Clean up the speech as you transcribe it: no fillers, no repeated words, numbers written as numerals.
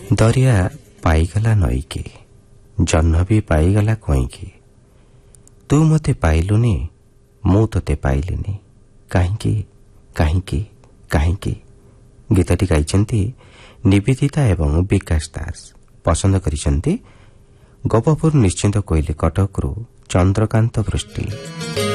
दरिया पाईगला नईके जह्न भी पाईगला कईके तू मते पाइलुनी मु तोते पाइलिनी काहींकी काहींकी काहींकी गीतटी गाइछन्ति निवेदिता एवं विकास दास। पसंद करिछन्ति गोपपुर निश्चिंत कोइली कटकरू चंद्रकांत पृष्टि।